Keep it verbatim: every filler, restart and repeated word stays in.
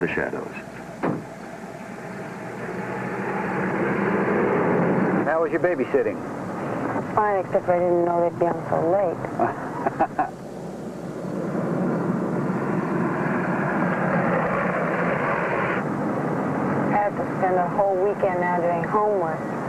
The shadows. How was your babysitting? Fine, except I didn't know they'd be on so late. I have to spend a whole weekend now doing homework.